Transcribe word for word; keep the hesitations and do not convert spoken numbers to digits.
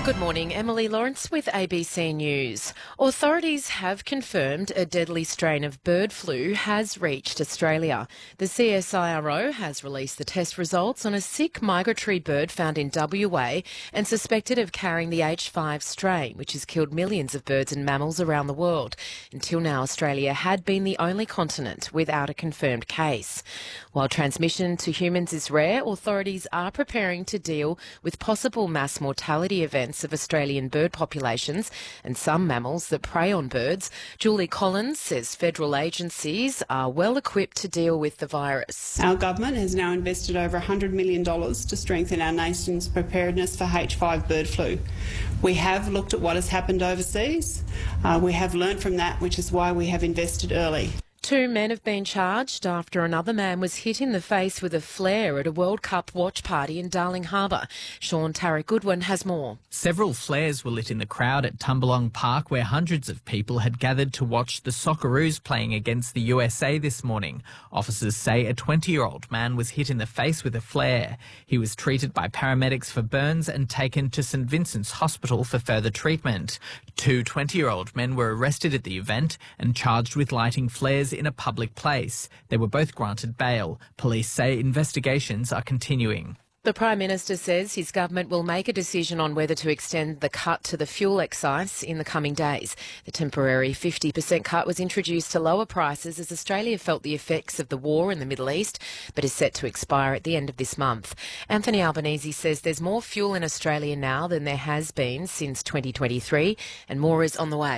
Good morning, Emily Lawrence with A B C News. Authorities have confirmed a deadly strain of bird flu has reached Australia. The C S I R O has released the test results on a sick migratory bird found in W A and suspected of carrying the H five strain, which has killed millions of birds and mammals around the world. Until now, Australia had been the only continent without a confirmed case. While transmission to humans is rare, authorities are preparing to deal with possible mass mortality events of Australian bird populations and some mammals that prey on birds. Julie Collins says federal agencies are well equipped to deal with the virus. Our government has now invested over one hundred million dollars to strengthen our nation's preparedness for H five bird flu. We have looked at what has happened overseas. Uh, we have learnt from that, which is why we have invested early. Two men have been charged after another man was hit in the face with a flare at a World Cup watch party in Darling Harbour. Sean Tarek Goodwin has more. Several flares were lit in the crowd at Tumbalong Park, where hundreds of people had gathered to watch the Socceroos playing against the U S A this morning. Officers say a twenty-year-old man was hit in the face with a flare. He was treated by paramedics for burns and taken to St Vincent's Hospital for further treatment. Two twenty-year-old men were arrested at the event and charged with lighting flares in a public place. They were both granted bail. Police say investigations are continuing. The Prime Minister says his government will make a decision on whether to extend the cut to the fuel excise in the coming days. The temporary fifty percent cut was introduced to lower prices as Australia felt the effects of the war in the Middle East, but is set to expire at the end of this month. Anthony Albanese says there's more fuel in Australia now than there has been since twenty twenty-three, and more is on the way.